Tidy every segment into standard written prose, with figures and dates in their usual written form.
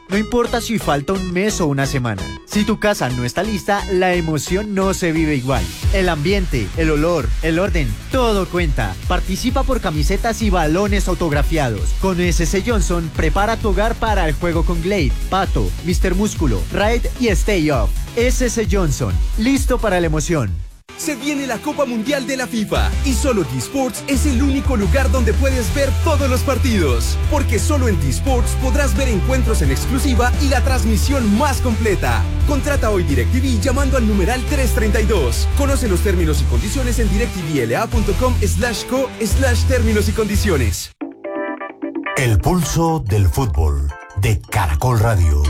No importa si falta un mes o una semana. Si tu casa no está lista, la emoción no se vive igual. El ambiente, el olor, el orden, todo cuenta. Participa por camisetas y balones autografiados. Con SS Johnson, prepara tu hogar para el juego con Glade, Pato, Mr. Músculo, Raid y Stay Off. SS Johnson, listo para la emoción. Se viene la Copa Mundial de la FIFA y solo D-Sports es el único lugar donde puedes ver todos los partidos. Porque solo en D-Sports podrás ver encuentros en exclusiva y la transmisión más completa. Contrata hoy DirecTV llamando al numeral 332. Conoce los términos y condiciones en directvla.com/co/términos y condiciones. El pulso del fútbol de Caracol Radio.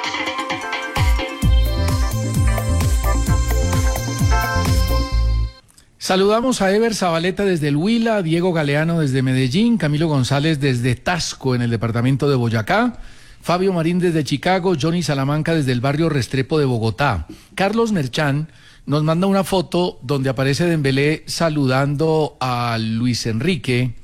Saludamos a Ever Zabaleta desde el Huila, Diego Galeano desde Medellín, Camilo González desde Tasco en el departamento de Boyacá, Fabio Marín desde Chicago, Johnny Salamanca desde el barrio Restrepo de Bogotá. Carlos Merchán nos manda una foto donde aparece Dembélé saludando a Luis Enrique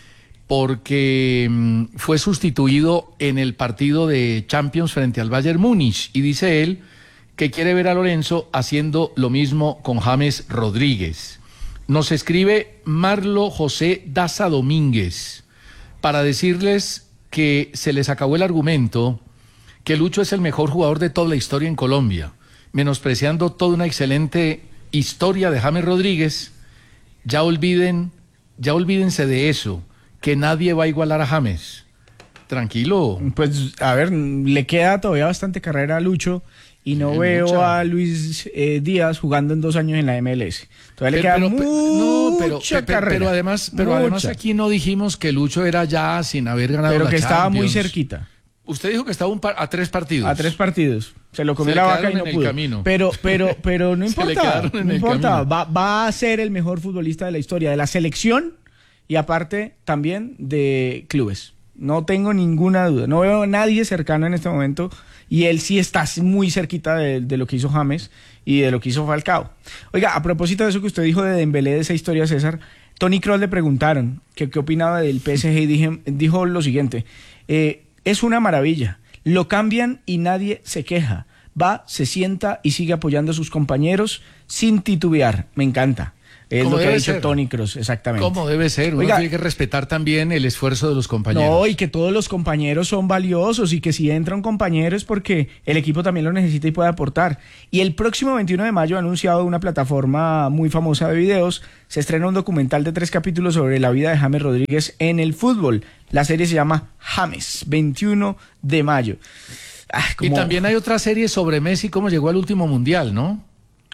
porque fue sustituido en el partido de Champions frente al Bayern Múnich y dice él que quiere ver a Lorenzo haciendo lo mismo con James Rodríguez. Nos escribe Marlo José Daza Domínguez para decirles que se les acabó el argumento que Lucho es el mejor jugador de toda la historia en Colombia, menospreciando toda una excelente historia de James Rodríguez. Ya olvídense de eso, que nadie va a igualar a James. Tranquilo. Pues, a ver, le queda todavía bastante carrera a Lucho. Y no veo a Luis Díaz jugando en 2 años en la MLS. Todavía le queda mucha carrera. Pero además aquí no dijimos que Lucho era ya sin haber ganado la Champions. Pero que estaba muy cerquita. Usted dijo que estaba a 3 partidos. A 3 partidos. Se lo comió la vaca y no pudo. Pero no importa. No importa. Va a ser el mejor futbolista de la historia de la selección y aparte también de clubes. No tengo ninguna duda. No veo a nadie cercano en este momento. Y él sí está muy cerquita de lo que hizo James y de lo que hizo Falcao. Oiga, a propósito de eso que usted dijo de Dembélé, de esa historia, César, Toni Kroos le preguntaron que qué opinaba del PSG y dijo lo siguiente: es una maravilla, lo cambian y nadie se queja. Va, se sienta y sigue apoyando a sus compañeros sin titubear. Me encanta. Es lo que ha dicho Toni Kroos, exactamente. ¿Cómo debe ser? Uno tiene que respetar también el esfuerzo de los compañeros. No, y que todos los compañeros son valiosos y que si entra un compañero es porque el equipo también lo necesita y puede aportar. Y el próximo 21 de mayo ha anunciado una plataforma muy famosa de videos. Se estrena un documental de 3 capítulos sobre la vida de James Rodríguez en el fútbol. La serie se llama James, 21 de mayo. Y también hay otra serie sobre Messi, cómo llegó al último mundial, ¿no?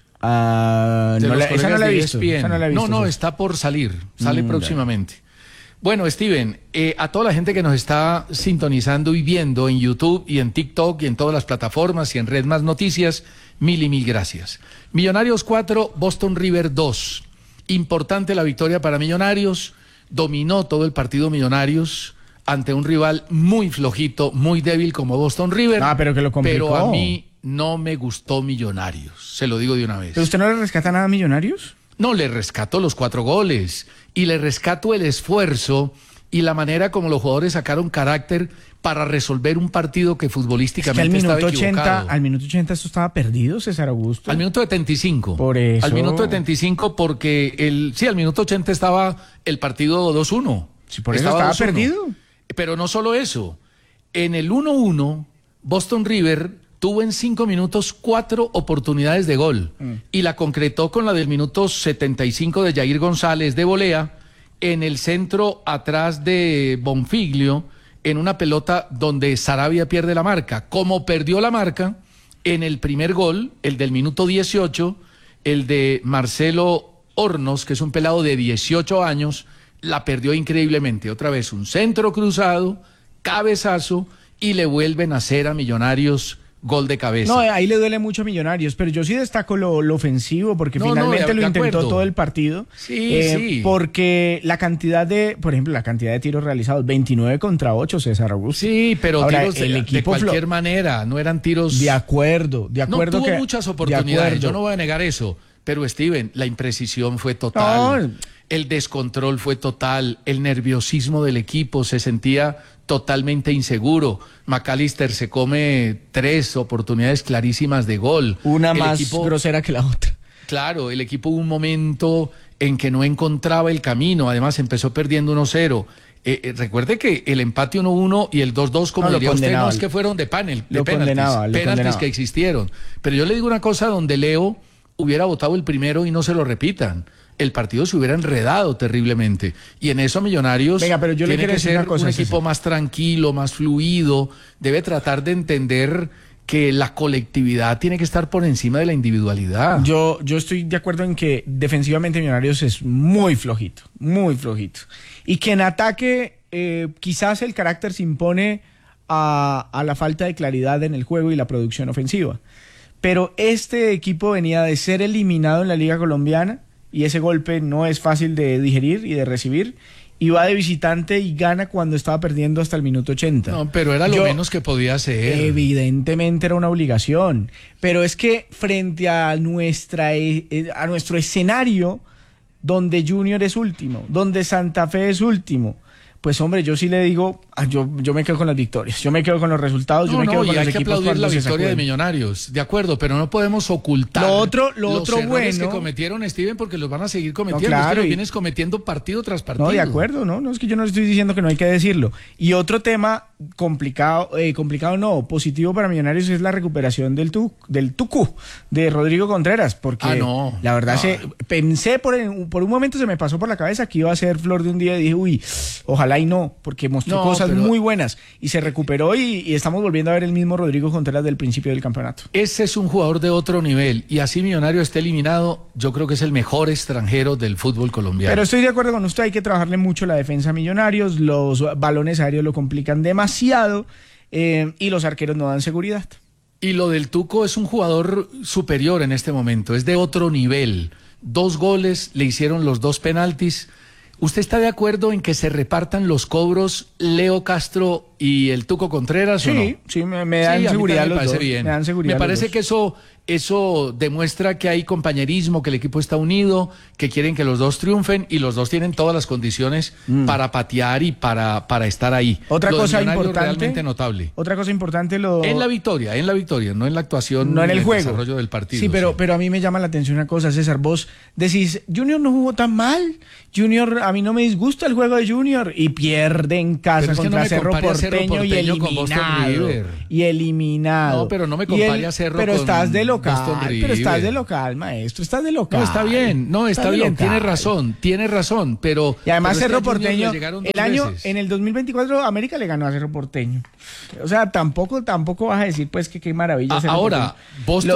Esa no la he visto. No, está por salir, sale próximamente. Bueno, Steven, a toda la gente que nos está sintonizando y viendo en YouTube y en TikTok y en todas las plataformas y en Red Más Noticias, mil y mil gracias. Millonarios 4, Boston River 2. Importante la victoria para Millonarios, dominó todo el partido Millonarios ante un rival muy flojito, muy débil como Boston River. Pero que lo complicó. Pero a mí no me gustó Millonarios, se lo digo de una vez. ¿Pero usted no le rescata nada a Millonarios? No, le rescato los 4 goles y le rescato el esfuerzo y la manera como los jugadores sacaron carácter para resolver un partido que futbolísticamente estaba equivocado. Al minuto 80 esto estaba perdido, César Augusto. Al minuto 75. Por eso. Al minuto 75 porque al minuto 80 estaba el partido 2-1. Sí, por eso estaba perdido. Pero no solo eso. En el 1-1, Boston River tuvo en 5 minutos 4 oportunidades de gol y la concretó con la del minuto 75 de Jair González de volea en el centro atrás de Bonfiglio en una pelota donde Sarabia pierde la marca. Como perdió la marca en el primer gol, el del minuto 18, el de Marcelo Hornos, que es un pelado de 18 años, la perdió increíblemente. Otra vez un centro cruzado, cabezazo y le vuelven a hacer a Millonarios gol de cabeza. No, ahí le duele mucho a Millonarios, pero yo sí destaco lo ofensivo, porque finalmente lo intentó todo el partido. Sí. Porque la cantidad por ejemplo, la cantidad de tiros realizados, 29 contra 8, César Augusto. Sí, pero ahora, tiros de cualquier manera, no eran tiros... De acuerdo. No, tuvo muchas oportunidades, yo no voy a negar eso, pero Steven, la imprecisión fue total. el descontrol fue total, el nerviosismo del equipo, se sentía totalmente inseguro. McAllister se come 3 oportunidades clarísimas de gol. Una más grosera que la otra. Claro, el equipo hubo un momento en que no encontraba el camino, además empezó perdiendo 1-0. Recuerde que el empate 1-1 y el 2-2, como diría usted, no es que fueron de penaltis que existieron. Pero yo le digo una cosa, donde Leo hubiera votado el primero y no se lo repitan, el partido se hubiera enredado terriblemente. Y en eso Millonarios pero yo tiene que ser un equipo más tranquilo, más fluido, debe tratar de entender que la colectividad tiene que estar por encima de la individualidad. Yo estoy de acuerdo en que defensivamente Millonarios es muy flojito. Y que en ataque quizás el carácter se impone a la falta de claridad en el juego y la producción ofensiva. Pero este equipo venía de ser eliminado en la Liga Colombiana y ese golpe no es fácil de digerir y de recibir. Y va de visitante y gana cuando estaba perdiendo hasta el minuto 80. No, pero era lo menos que podía hacer. Evidentemente era una obligación. Pero es que frente a nuestro escenario, donde Junior es último, donde Santa Fe es último, pues hombre, yo sí le digo, yo me quedo con las victorias, yo me quedo con los resultados, yo me quedo con los equipos. Hay que aplaudir la victoria de Millonarios, de acuerdo, pero no podemos ocultar los errores que cometieron, Steven, porque los van a seguir cometiendo. No, claro, es que los vienes cometiendo partido tras partido. No, de acuerdo, no es que yo no estoy diciendo que no hay que decirlo. Y otro tema positivo para Millonarios es la recuperación del Tucu, de Rodrigo Contreras, porque la verdad pensé por un momento, se me pasó por la cabeza que iba a ser flor de un día y dije, uy, ojalá y no, porque mostró cosas muy buenas y se recuperó y estamos volviendo a ver el mismo Rodrigo Contreras del principio del campeonato. Ese es un jugador de otro nivel y así Millonario esté eliminado, yo creo que es el mejor extranjero del fútbol colombiano. Pero estoy de acuerdo con usted, hay que trabajarle mucho la defensa a Millonarios, los balones aéreos lo complican demasiado y los arqueros no dan seguridad. Y lo del Tuco es un jugador superior en este momento, es de otro nivel. 2 goles, le hicieron los 2 penaltis. ¿Usted está de acuerdo en que se repartan los cobros Leo Castro y el Tuco Contreras o no? Sí, me dan seguridad los dos. Me dan seguridad. Me parece que eso demuestra que hay compañerismo, que el equipo está unido, que quieren que los dos triunfen y los dos tienen todas las condiciones para patear y para estar ahí. Otra cosa importante, realmente notable. Otra cosa importante en la victoria, no en la actuación, no en el juego, desarrollo del partido. Sí, pero a mí me llama la atención una cosa, César, vos decís, Junior no jugó tan mal. Junior, a mí no me disgusta el juego de Junior y pierde en casa contra Cerro Porteño y eliminado. No, pero no me compare a Cerro pero con estás de local, pero estás de local, maestro, estás de local. No, está bien, tiene razón, pero... Y además pero Cerro Porteño, en el 2024 América le ganó a Cerro Porteño. O sea, tampoco vas a decir pues que qué maravilla Cerro ahora, Porteño.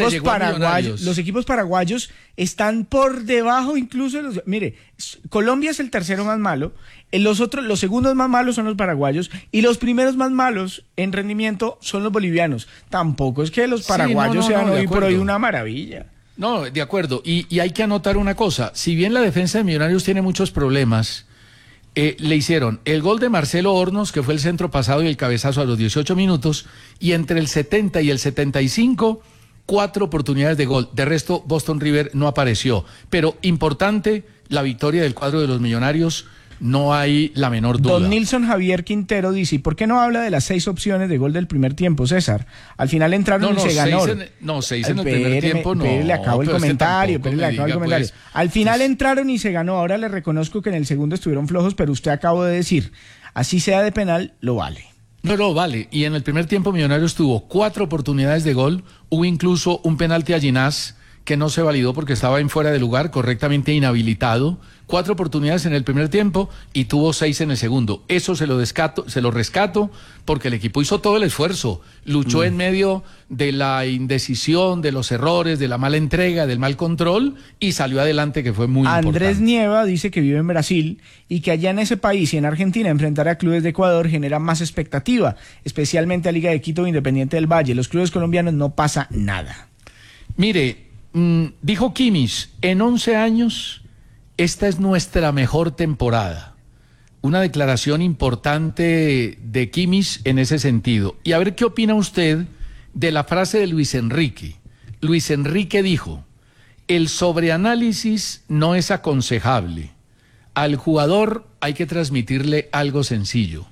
Los equipos paraguayos están por debajo incluso de los... Mire, Colombia es el tercero más malo, los segundos más malos son los paraguayos y los primeros más malos en rendimiento son los bolivianos. Tampoco es que los paraguayos sean hoy por hoy una maravilla. No, de acuerdo. Y hay que anotar una cosa. Si bien la defensa de Millonarios tiene muchos problemas, le hicieron el gol de Marcelo Hornos, que fue el centro pasado y el cabezazo a los 18 minutos, y entre el 70 y el 75, 4 oportunidades de gol. De resto, Boston River no apareció. Pero importante, la victoria del cuadro de los Millonarios, no hay la menor duda. Don Nilson Javier Quintero dice, ¿y por qué no habla de las 6 opciones de gol del primer tiempo, César? Al final entraron y se ganó. 6 en el primer tiempo, no. Le acabo el comentario, Al final entraron y se ganó. Ahora le reconozco que en el segundo estuvieron flojos, pero usted acabó de decir, así sea de penal, lo vale. No, vale. Y en el primer tiempo Millonarios tuvo 4 oportunidades de gol. Hubo incluso un penalti a Ginás que no se validó porque estaba en fuera de lugar, correctamente inhabilitado. 4 oportunidades en el primer tiempo y tuvo 6 en el segundo. Eso se lo rescato porque el equipo hizo todo el esfuerzo. Luchó en medio de la indecisión, de los errores, de la mala entrega, del mal control y salió adelante, que fue muy importante. Andrés Nieva dice que vive en Brasil y que allá en ese país y en Argentina enfrentar a clubes de Ecuador genera más expectativa, especialmente a Liga de Quito o Independiente del Valle. Los clubes colombianos no pasa nada. Mire, dijo Kimmich, en 11 años esta es nuestra mejor temporada. Una declaración importante de Kimmich en ese sentido. Y a ver qué opina usted de la frase de Luis Enrique. Luis Enrique dijo, el sobreanálisis no es aconsejable. Al jugador hay que transmitirle algo sencillo.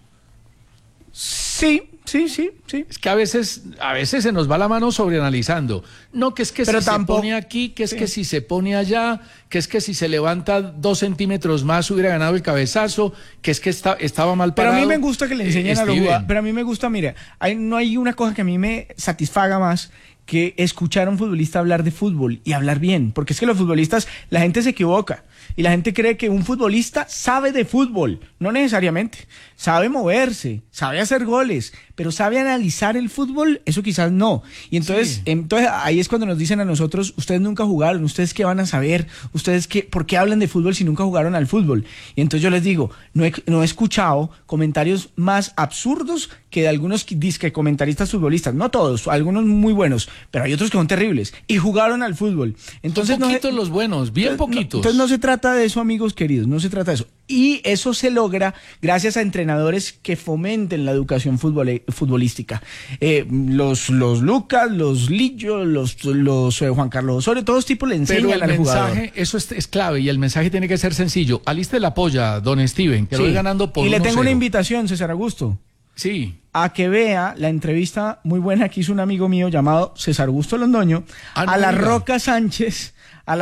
Sí. Es que a veces se nos va la mano sobreanalizando. No, que es que pero si tampoco, se pone aquí, que es que si se pone allá, que es que si se levanta 2 centímetros más hubiera ganado el cabezazo, que es que estaba mal parado. Pero a mí me gusta que le enseñen a los jugadores. Pero a mí me gusta, mire, no hay una cosa que a mí me satisfaga más que escuchar a un futbolista hablar de fútbol y hablar bien. Porque es que los futbolistas, la gente se equivoca. Y la gente cree que un futbolista sabe de fútbol. No necesariamente. Sabe moverse, sabe hacer goles, pero sabe analizar el fútbol, eso quizás no. Y entonces ahí es cuando nos dicen a nosotros, ustedes nunca jugaron, ustedes qué van a saber, ¿por qué hablan de fútbol si nunca jugaron al fútbol? Y entonces yo les digo, no he escuchado comentarios más absurdos que de algunos disque comentaristas futbolistas. No todos, algunos muy buenos, pero hay otros que son terribles. Y jugaron al fútbol. Entonces, son poquitos los buenos, bien poquitos. Entonces no se trata de eso, amigos queridos, no se trata de eso. Y eso se logra gracias a entrenadores que fomenten la educación futbolística. Los Lucas, los Lillo, los Juan Carlos Osorio, todos tipos le enseñan al jugador. Mensaje, eso es clave, y el mensaje tiene que ser sencillo. Aliste la polla, don Steven, que lo voy ganando por 1-0. Y le tengo una invitación, César Augusto. Sí. A que vea la entrevista muy buena que hizo un amigo mío llamado César Augusto Londoño a La Roca Sánchez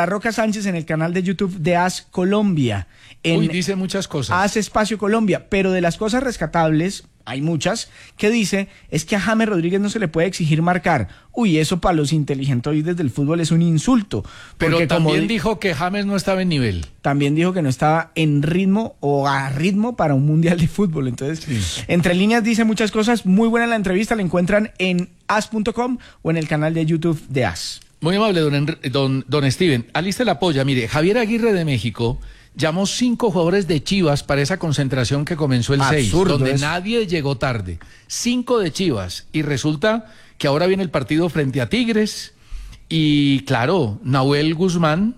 en el canal de YouTube de AS Colombia. Dice muchas cosas. AS Espacio Colombia, pero de las cosas rescatables, hay muchas, que dice, es que a James Rodríguez no se le puede exigir marcar. Eso para los inteligentes del fútbol es un insulto. Pero también dijo que James no estaba en nivel. También dijo que no estaba en ritmo o a ritmo para un mundial de fútbol. Entonces, entre líneas dice muchas cosas. Muy buena la entrevista, la encuentran en as.com o en el canal de YouTube de AS. Muy amable, don Steven. Aliste la polla. Mire, Javier Aguirre de México llamó 5 jugadores de Chivas para esa concentración que comenzó el 6, donde nadie llegó tarde. 5 de Chivas. Y resulta que ahora viene el partido frente a Tigres. Y claro, Nahuel Guzmán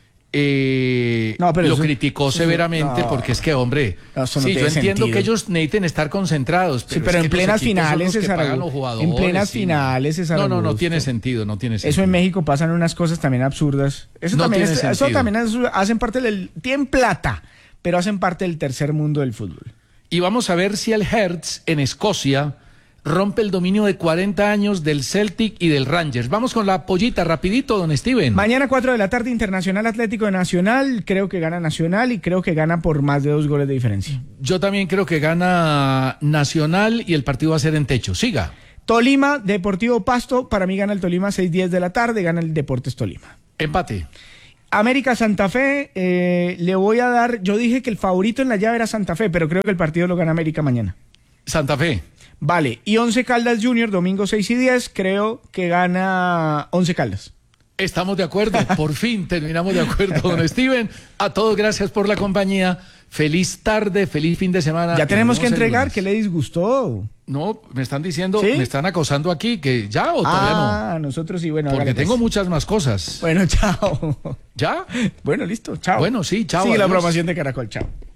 lo criticó severamente porque es que, hombre, yo entiendo sentido. Que ellos necesiten estar concentrados, pero en plenas finales, en plenas finales, no tiene sentido, Eso en México pasan unas cosas también absurdas. Eso también hacen parte tienen plata, pero hacen parte del tercer mundo del fútbol. Y vamos a ver si el Hertz en Escocia rompe el dominio de 40 años del Celtic y del Rangers. Vamos con la pollita, rapidito, don Steven. Mañana 4 de la tarde, Internacional Atlético de Nacional. Creo que gana Nacional y creo que gana por más de 2 goles de diferencia. Yo también creo que gana Nacional y el partido va a ser en techo. Siga. Tolima, Deportivo Pasto. Para mí gana el Tolima 6:10 de la tarde, gana el Deportes Tolima. Empate. América Santa Fe, le voy a dar, yo dije que el favorito en la llave era Santa Fe, pero creo que el partido lo gana América mañana. Santa Fe. Vale, y 11 Caldas Junior, domingo 6:10, creo que gana 11 Caldas. Estamos de acuerdo, por fin terminamos de acuerdo, don Steven. A todos gracias por la compañía. Feliz tarde, feliz fin de semana. Ya tenemos que entregar, ¿qué le disgustó? No, me están diciendo, ¿sí? Me están acosando aquí, que ya o todavía no. Nosotros sí, bueno. Porque tengo muchas más cosas. Bueno, chao. ¿Ya? Bueno, listo, chao. Bueno, sí, chao. Sigue la programación de Caracol, chao.